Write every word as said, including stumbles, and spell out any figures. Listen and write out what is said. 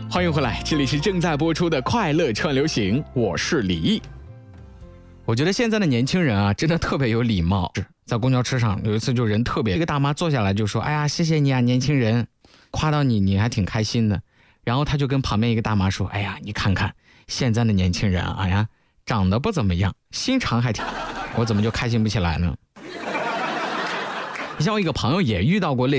欢迎回来，这里是正在播出的快乐串流行，我是李毅。我觉得现在的年轻人啊，真的特别有礼貌。在公交车上有一次，就人特别，一个大妈坐下来就说：“哎呀，谢谢你啊，年轻人，夸到你，你还挺开心的。”然后他就跟旁边一个大妈说：“哎呀，你看看现在的年轻人啊，哎呀，长得不怎么样，心肠还挺……我怎么就开心不起来呢？”你像我一个朋友也遇到过类